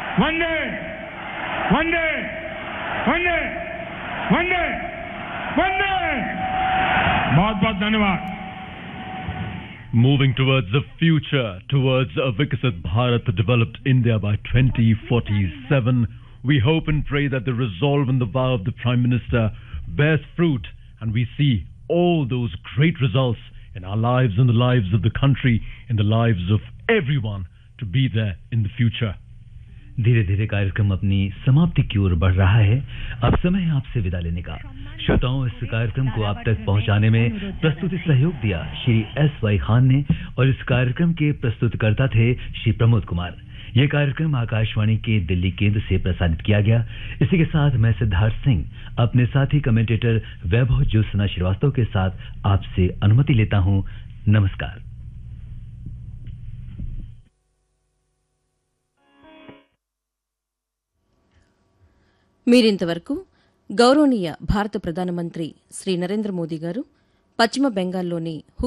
वंदे वंदे वंदे वंदे वंदे। बहुत बहुत धन्यवाद। Moving towards the future, towards a Viksit Bharat, developed India by 2047, we hope and pray that the resolve and the vow of the Prime Minister bears fruit and we see all those great results in our lives, in the lives of the country, in the lives of everyone to be there in the future. धीरे धीरे कार्यक्रम अपनी समाप्ति की ओर बढ़ रहा है। अब समय है आपसे विदा लेने का। श्रोताओं, इस कार्यक्रम को आप तक पहुंचाने में प्रस्तुति सहयोग दिया श्री S.Y. खान ने और इस कार्यक्रम के प्रस्तुतकर्ता थे श्री प्रमोद कुमार। यह कार्यक्रम आकाशवाणी के दिल्ली केंद्र से प्रसारित किया गया। इसी के साथ मैं सिद्धार्थ सिंह अपने साथी कमेंटेटर वैभव ज्योत्सना श्रीवास्तव के साथ आपसे अनुमति लेता हूं। नमस्कार। మీరింతవరకు గౌరవనీయ భారత ప్రధానమంత్రి శ్రీ నరేంద్ర మోదీ గారు పశ్చిమ బెంగాల్లోని